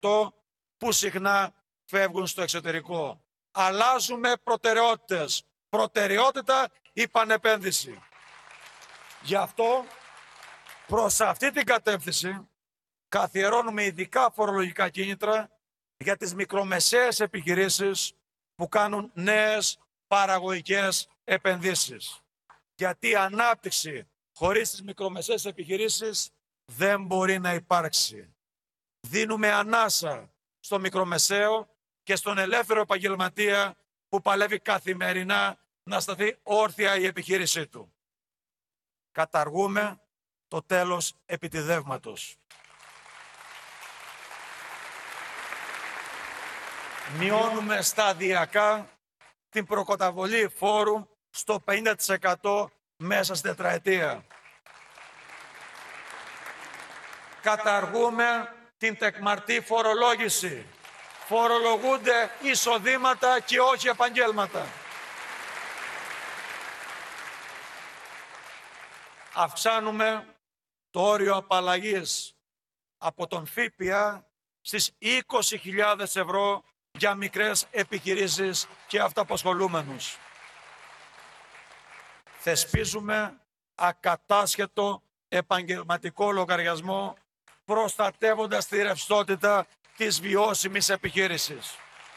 αυτό που συχνά φεύγουν στο εξωτερικό. Αλλάζουμε προτεραιότητες. Προτεραιότητα η πανεπένδυση. Γι' αυτό προς αυτή την κατεύθυνση καθιερώνουμε ειδικά φορολογικά κίνητρα για τις μικρομεσαίες επιχειρήσεις που κάνουν νέες παραγωγικές επενδύσεις. Γιατί η ανάπτυξη χωρίς τις μικρομεσαίες επιχειρήσεις δεν μπορεί να υπάρξει. Δίνουμε ανάσα στο μικρομεσαίο και στον ελεύθερο επαγγελματία που παλεύει καθημερινά να σταθεί όρθια η επιχείρησή του. Καταργούμε το τέλος επιτιδεύματος. Μειώνουμε σταδιακά την προκαταβολή φόρου στο 50% μέσα στην τετραετία. Καταργούμε την τεκμαρτή φορολόγηση. Φορολογούνται εισοδήματα και όχι επαγγέλματα. Αυξάνουμε το όριο απαλλαγής από τον ΦΠΑ στις 20.000 ευρώ για μικρές επιχειρήσεις και αυτοαπασχολούμενους. Θεσπίζουμε ακατάσχετο επαγγελματικό λογαριασμό προστατεύοντας τη ρευστότητα της βιώσιμης επιχείρησης.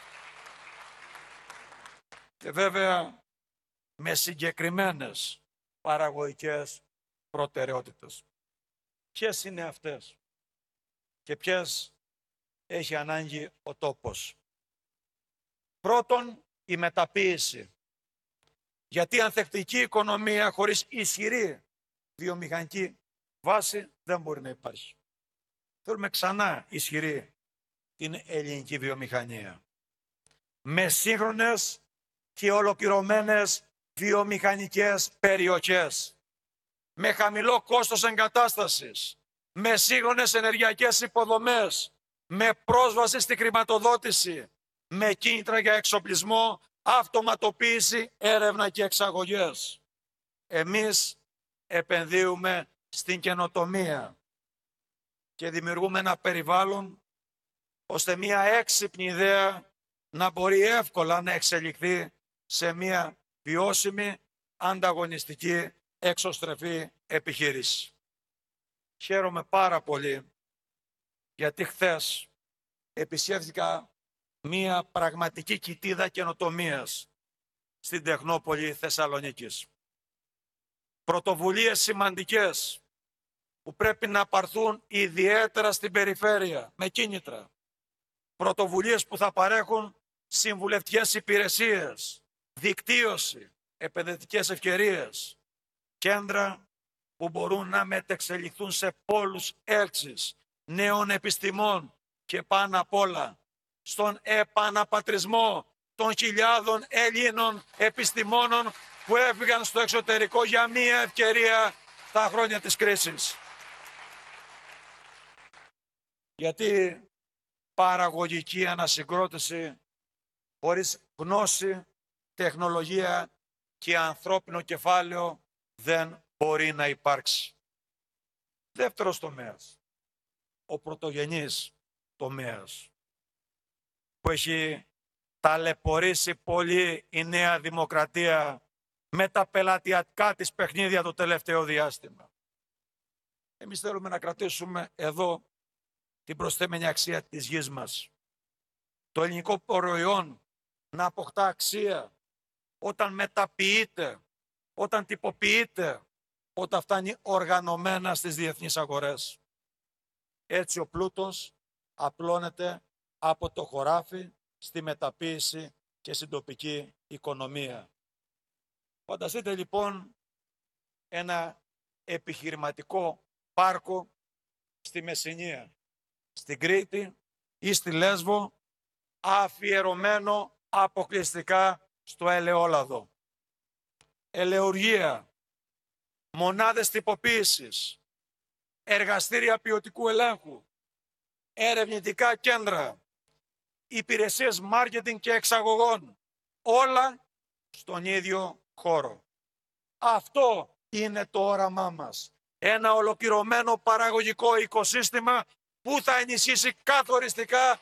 Και βέβαια με συγκεκριμένες παραγωγικές προτεραιότητες. Ποιες είναι αυτές και ποιες έχει ανάγκη ο τόπος? Πρώτον, η μεταποίηση. Γιατί η ανθεκτική οικονομία χωρίς ισχυρή βιομηχανική βάση δεν μπορεί να υπάρχει. Θέλουμε ξανά ισχυρή την ελληνική βιομηχανία. Με σύγχρονες και ολοκληρωμένες βιομηχανικές περιοχές. Με χαμηλό κόστος εγκατάστασης. Με σύγχρονες ενεργειακές υποδομές. Με πρόσβαση στη χρηματοδότηση. Με κίνητρα για εξοπλισμό, αυτοματοποίηση, έρευνα και εξαγωγές. Εμείς επενδύουμε στην καινοτομία και δημιουργούμε ένα περιβάλλον ώστε μια έξυπνη ιδέα να μπορεί εύκολα να εξελιχθεί σε μια βιώσιμη, ανταγωνιστική, εξωστρεφή επιχείρηση. Χαίρομαι πάρα πολύ γιατί χθες επισκέφθηκα μια πραγματική κοιτίδα καινοτομίας στην Τεχνόπολη Θεσσαλονίκης. Πρωτοβουλίες σημαντικές που πρέπει να πάρθουν ιδιαίτερα στην περιφέρεια με κίνητρα. Πρωτοβουλίες που θα παρέχουν συμβουλευτικές υπηρεσίες, δικτύωση, επενδυτικές ευκαιρίες, κέντρα που μπορούν να μετεξελιχθούν σε πόλους έλξης, νέων επιστημών και πάνω απ' όλα στον επαναπατρισμό των χιλιάδων Ελλήνων επιστημόνων που έφυγαν στο εξωτερικό για μία ευκαιρία τα χρόνια της κρίσης. Γιατί παραγωγική ανασυγκρότηση χωρίς γνώση, τεχνολογία και ανθρώπινο κεφάλαιο δεν μπορεί να υπάρξει. Δεύτερος τομέας, ο πρωτογενής τομέας, που έχει ταλαιπωρήσει πολύ η Νέα Δημοκρατία με τα πελατειακά της παιχνίδια το τελευταίο διάστημα. Εμείς θέλουμε να κρατήσουμε εδώ την προσθέμενη αξία της γης μας. Το ελληνικό προϊόν να αποκτά αξία όταν μεταποιείται, όταν τυποποιείται, όταν φτάνει οργανωμένα στις διεθνείς αγορές. Έτσι ο πλούτος απλώνεται από το χωράφι στη μεταποίηση και στην τοπική οικονομία. Φανταστείτε λοιπόν ένα επιχειρηματικό πάρκο στη Μεσσηνία, στην Κρήτη ή στη Λέσβο, αφιερωμένο αποκλειστικά στο ελαιόλαδο. Ελαιουργία, μονάδες τυποποίησης, εργαστήρια ποιοτικού ελέγχου, ερευνητικά κέντρα, υπηρεσίες μάρκετινγκ και εξαγωγών, όλα στον ίδιο χώρο. Αυτό είναι το όραμά μας. Ένα ολοκληρωμένο παραγωγικό οικοσύστημα που θα ενισχύσει καθοριστικά